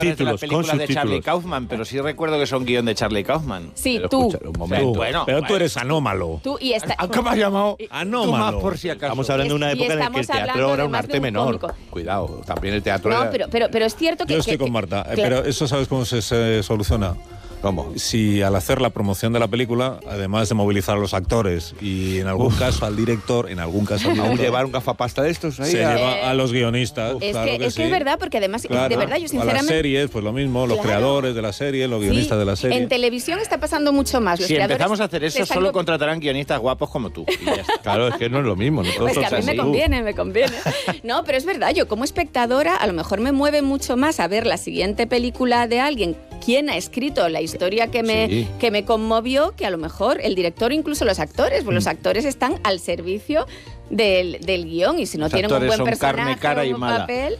subtítulos, las películas con de subtítulos. Charlie Kaufman, pero sí recuerdo que son guión de Charlie Kaufman. Sí, Pero tú. escucha, un momento. Bueno, Pero tú eres anómalo. Tú y esta... ¿Cómo has llamado? Anómalo. Tú más por si acaso. Estamos hablando de una Y época en la que el estamos hablando teatro era un además de arte un menor. cómico. Cuidado, también el teatro No, era... pero es cierto que... Yo estoy que- con Marta, claro. pero eso ¿sabes cómo se soluciona? ¿Cómo? Si al hacer la promoción de la película, además de movilizar a los actores y en algún caso al director, ¿Aún llevar un gafapasta de estos ahí? se lleva a los guionistas. Es claro que sí. es verdad, porque además, Claro. de verdad, yo A sinceramente... las series, pues lo mismo, los Claro. creadores de la serie, los Sí, guionistas de la serie. en televisión está pasando mucho más. Los Si creadores empezamos a hacer eso, les han solo co- contratarán guionistas guapos como tú. Y ya está. Claro, es que no es lo mismo. Pues que a mí Nosotros me así. conviene, me conviene. No, pero es verdad, yo como espectadora a lo mejor me mueve mucho más a ver la siguiente película de alguien, quién ha escrito la historia que Sí. me conmovió, que a lo mejor el director, incluso los actores, pues los actores están al servicio del guión y si no Los tienen un actores buen son personaje carne, cara o y un mala. papel...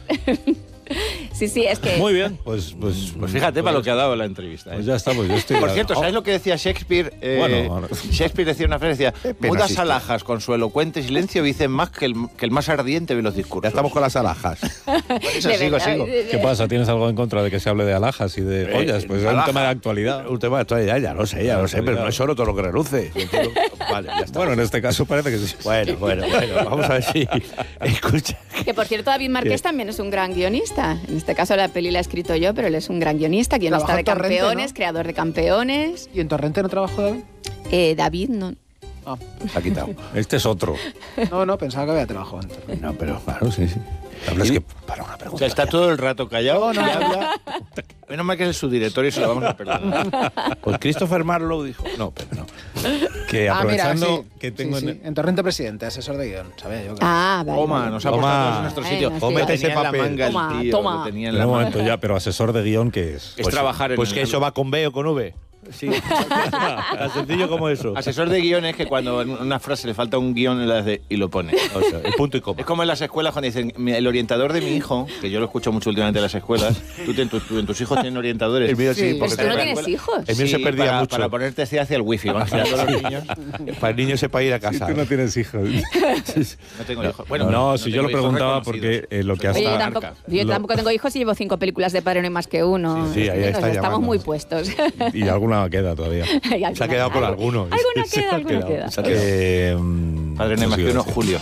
Sí, es que... Muy bien, pues Fíjate para lo que ha dado la entrevista. Pues ya está, pues yo estoy... Por cierto, ¿sabes lo que decía Shakespeare? Bueno, ahora- Shakespeare decía una frase, decía, pena mudas existe. alhajas con su elocuente silencio dicen más que el más ardiente de los Ya discursos. estamos con las alhajas. Por eso de sigo, verdad, sigo. ¿Qué pasa? ¿Tienes algo en contra de que se hable de alhajas y de joyas? Pues es un alhaja. tema de actualidad. Un tema de actualidad, ya lo sé, pero no es oro todo lo que reluce. Vale, ya está. Bueno, en este caso parece que sí. Bueno, vamos a ver si... Escucha. Que por cierto, David Márquez también es un gran guionista. En este caso la peli la he escrito yo, pero él es un gran guionista, guionista Trabajó de en Torrente, Campeones, ¿no? creador de Campeones. ¿Y en Torrente no trabajó David? David no... Ah, Se ha quitado. Este es otro. no, pensaba que había trabajado en Torrente. No, pero claro, sí. La verdad es que para una O pregunta. sea, está todo el rato callado, No. y habla. Menos mal que es el subdirector y se lo vamos a perdonar. Pues Christopher Marlowe dijo... No, pero no. Que Ah, mira, aprovechando sí, que tengo sí, en... sí. En Torrente Presidente, asesor de guión, sabía yo. Ah, vale. Toma, nos ha Toma. puesto a todos en nuestro Bueno, sitio. sí. Lo Mete ese tenía en la papel. manga el Toma, tío, toma. lo tenía en En la un manga. momento ya, pero asesor de guión, ¿qué es? Es trabajar en Pues que el- eso va con B o con V. Sí. Tan sencillo como eso. Asesor de guión es que cuando en una frase le falta un guión y lo pone. O sea, el punto y coma. Es como en las escuelas cuando dicen, el orientador de mi hijo, que yo lo escucho mucho últimamente en las escuelas, en tus hijos tienen orientadores. El mío sí, Sí, porque Pero tú no te- tienes hijos. El mío se perdía para, mucho. Para ponerte hacia el wifi, van girando los niños. Para el niño sepa ir a casa. Tú no tienes hijos. No tengo hijos. Bueno, no, si yo tengo lo hijos preguntaba reconocidos. porque lo que Oye, hasta... yo tampoco tengo hijos y llevo 5 películas de Padre No hay más que uno. Sí, ahí está Estamos llamando. muy puestos. Y alguna queda todavía. Se ha quedado con alguno. Alguna Se queda, ha alguna quedado. queda. Se ha quedado. Padre no hay más que uno, Julio.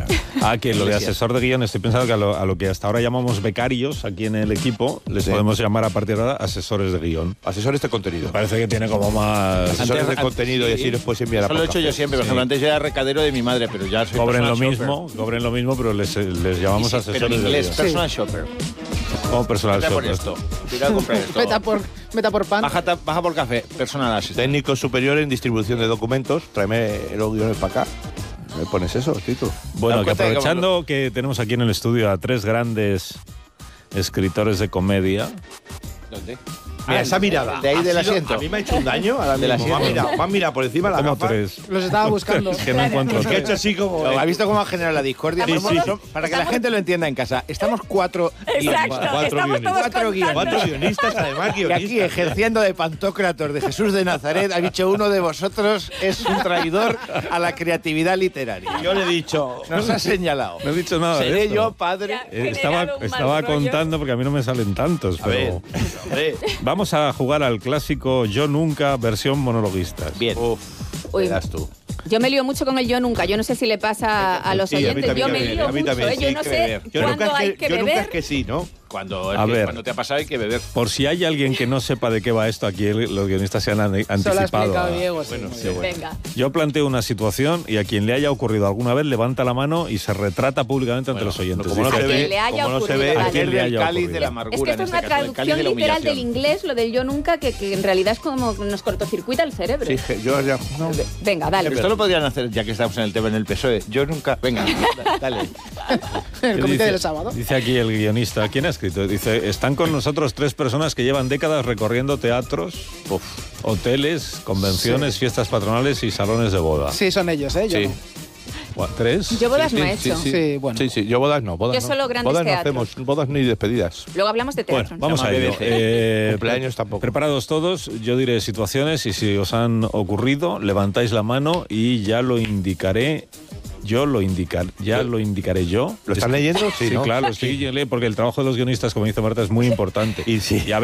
Que lo de Iglesias. asesor de guión, estoy pensando que a lo que hasta ahora llamamos becarios aquí en el equipo, les Sí. podemos llamar a partir de ahora asesores de guión. Asesores de contenido. Me parece que tiene como más... Asesores de Antes- contenido y así los puedes enviar a Eso lo he hecho yo siempre. Por ejemplo, antes yo era recadero de mi madre, pero ya soy Cobren lo personal mismo, pero les llamamos shopper. asesores Pero en de inglés, guión. personal shopper. Como personal Vete a por shopper. esto. Tira a comprar esto. Meta por pan. Baja por café, personal assistant. Técnico superior en distribución de documentos. Tráeme los guiones para acá. ¿Me pones eso, Tito? Bueno, Dan que cuenta de aprovechando que tenemos aquí en el estudio a 3 grandes escritores de comedia, ¿Dónde? Mira, esa mirada. De ahí ha del sido- asiento. A mí me ha hecho un daño. Ahora Del mismo. asiento. Me ha mirado por encima de la como gafa. 3. Los estaba buscando. Es que no encuentro Es que he 3. hecho así como... ¿Ha visto cómo ha generado la discordia? Sí, sí. Para que la gente lo entienda en casa. Estamos 4 Exacto, estamos todos Cuatro guionistas. 4 guionistas, además, Y aquí, guionistas. ejerciendo de Pantócrator de Jesús de Nazaret, ha dicho uno de vosotros es un traidor a la creatividad literaria. Yo le he dicho... Nos ha señalado. No he dicho nada de Seré esto. yo, padre. Estaba contando porque a mí no me salen tantos, A ver, pero hombre. vamos a jugar al clásico Yo Nunca versión monologuistas. Bien. Uy, Verás tú. yo me lío mucho con el yo nunca. Yo no sé si le pasa a los Sí, a mí oyentes. también, Yo me lío a mí mucho. también, sí, Yo hay no que sé beber. Yo nunca cuándo hay que yo nunca es beber. que sí, ¿no? Cuando te ha pasado hay que beber. Por si hay alguien que no sepa de qué va esto, aquí los guionistas se han Eso lo ha anticipado. explicado Diego. Sí, Bueno, muy sí, bien. Venga. Yo planteo una situación y a quien le haya ocurrido alguna vez levanta la mano y se retrata públicamente ante los oyentes. como no Dice, se A quien ve, le haya como no se ocurrido, ve, vale. Aquel le del haya cáliz ocurrido. de la Es amargura. que esto en es este una caso, el cáliz traducción de la literal del humillación. inglés, lo del yo nunca, que en realidad es como nos cortocircuita el cerebro. Sí, yo ya... No. Venga, dale. Esto lo podrían hacer, ya que estamos en el tema en el PSOE. Yo nunca... Venga, dale. El ¿Qué comité dice? del sábado. Dice aquí el guionista, ¿quién ha escrito? Dice, están con nosotros 3 personas que llevan décadas recorriendo teatros, hoteles, convenciones, fiestas patronales y salones de boda. Sí, son ellos, ¿eh? Yo Sí. no. 3. Yo bodas no he Sí, hecho. sí. Sí, bueno. Sí, yo bodas no. Bodas Yo no. solo grandes bodas no teatros. hacemos, bodas ni despedidas. Luego hablamos de teatro. Bueno, vamos Se a llama ello. BBC. Cumpleaños tampoco. Preparados todos, yo diré situaciones y si os han ocurrido, levantáis la mano y ya lo indicaré. Lo indicaré yo. ¿Lo están leyendo? Sí, ¿no? claro, sí, porque el trabajo de los guionistas, como dice Marta, es muy importante. Y sí. a